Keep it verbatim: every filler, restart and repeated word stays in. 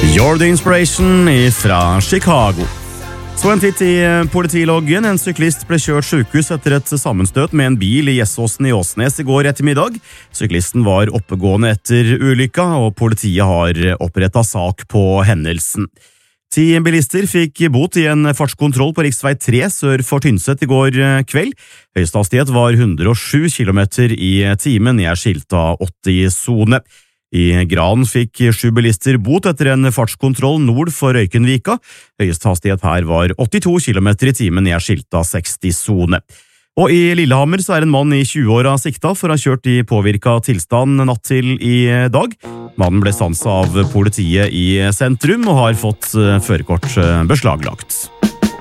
You're the Inspiration fra Chicago. Så en titt i politiloggen. En syklist ble kjørt sykehus etter et sammenstøt med en bil i Gjessåsen i Åsnes i går ettermiddag. Syklisten var oppegående etter ulykka, og politiet har opprettet sak på hendelsen. Ti bilister fikk bot i en fartskontroll på riksvei tre sør for Tynset i går kveld. Høyesthastighet var hundre og sju kilometer i timen i en skilta åtti-sone. I Gran fikk sju bilister bot etter en fartskontroll nord for Røykenvika. Høyest hastighet her var åttito kilometer i timen i en skilta seksti-sone. Og i Lillehammer så er en mann i tjue-åra sikta for å ha kjørt i påvirka tilstand natt til i dag. Mannen ble stanset av politiet i sentrum og har fått førerkort beslaglagt.